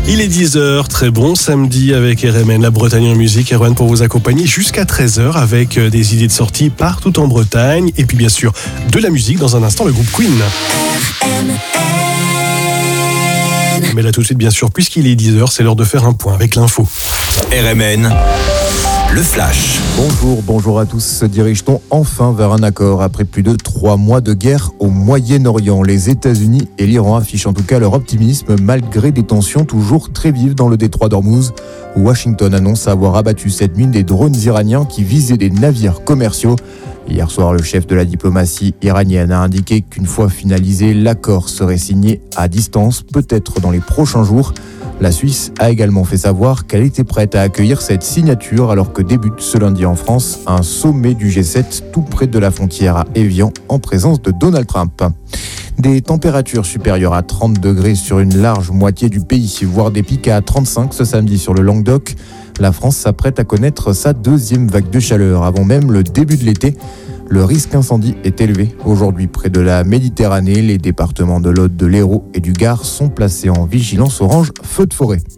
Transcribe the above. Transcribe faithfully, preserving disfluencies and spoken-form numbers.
Il est dix heures, très bon samedi avec R M N, la Bretagne en musique. Erwan pour vous accompagner jusqu'à treize heures avec des idées de sortie partout en Bretagne. Et puis bien sûr, de la musique dans un instant, le groupe Queen. R M N. Mais là tout de suite, bien sûr, puisqu'il est dix heures, c'est l'heure de faire un point avec l'info. R M N, le flash. Bonjour, bonjour à tous. Se dirige-t-on enfin vers un accord après plus de trois mois de guerre au Moyen-Orient? Les États-Unis et l'Iran affichent en tout cas leur optimisme malgré des tensions toujours très vives dans le détroit d'Ormuz. Washington annonce avoir abattu cette nuit des drones iraniens qui visaient des navires commerciaux. Hier soir, le chef de la diplomatie iranienne a indiqué qu'une fois finalisé, l'accord serait signé à distance, peut-être dans les prochains jours. La Suisse a également fait savoir qu'elle était prête à accueillir cette signature alors que débute ce lundi en France un sommet du G sept tout près de la frontière à Évian en présence de Donald Trump. Des températures supérieures à trente degrés sur une large moitié du pays, voire des pics à trente-cinq ce samedi sur le Languedoc. La France s'apprête à connaître sa deuxième vague de chaleur avant même le début de l'été. Le risque incendie est élevé. Aujourd'hui, près de la Méditerranée, les départements de l'Aude, de l'Hérault et du Gard sont placés en vigilance orange feu de forêt.